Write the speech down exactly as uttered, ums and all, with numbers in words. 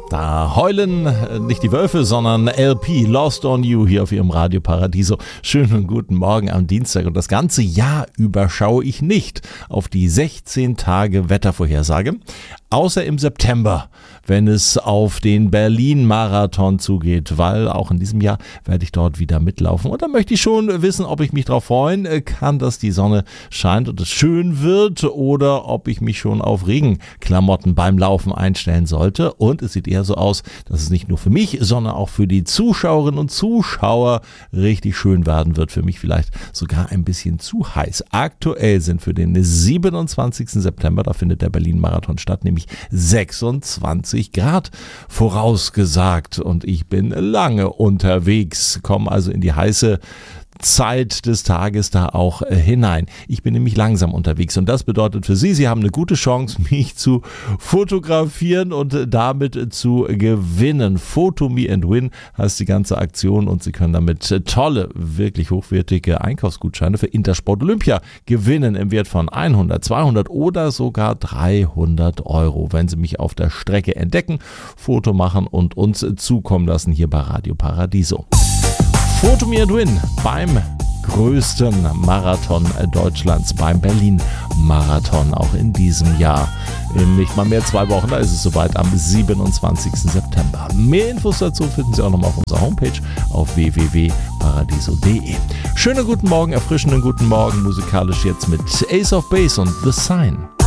Da heulen nicht die Wölfe, sondern L P, Lost on You, hier auf ihrem Radio Paradiso. Schönen und guten Morgen am Dienstag. Und das ganze Jahr über schaue ich nicht auf die sechzehn Tage Wettervorhersage, außer im September, wenn es auf den Berlin-Marathon zugeht, weil auch in diesem Jahr werde ich dort wieder mitlaufen. Und da möchte ich schon wissen, ob ich mich darauf freuen kann, dass die Sonne scheint und es schön wird, oder ob ich mich schon auf Regenklamotten beim Laufen einstellen sollte. Und es sieht eher so aus, dass es nicht nur für mich, sondern auch für die Zuschauerinnen und Zuschauer richtig schön werden wird. Für mich vielleicht sogar ein bisschen zu heiß. Aktuell sind für den siebenundzwanzigsten September, da findet der Berlin-Marathon statt, nämlich sechsundzwanzig Grad vorausgesagt, und ich bin lange unterwegs, komme also in die heiße Zeit des Tages da auch äh, hinein. Ich bin nämlich langsam unterwegs, und das bedeutet für Sie, Sie haben eine gute Chance, mich zu fotografieren und äh, damit äh, zu gewinnen. Photo Me and Win heißt die ganze Aktion, und Sie können damit äh, tolle, wirklich hochwertige Einkaufsgutscheine für Intersport Olympia gewinnen im Wert von hundert, zweihundert oder sogar dreihundert Euro, wenn Sie mich auf der Strecke entdecken, Foto machen und uns äh, zukommen lassen hier bei Radio Paradiso. Photo Me and Win beim größten Marathon Deutschlands, beim Berlin-Marathon, auch in diesem Jahr. In nicht mal mehr zwei Wochen, da ist es soweit, am siebenundzwanzigsten September. Mehr Infos dazu finden Sie auch nochmal auf unserer Homepage auf w w w punkt paradiso punkt de. Schönen guten Morgen, erfrischenden guten Morgen, musikalisch jetzt mit Ace of Base und The Sign.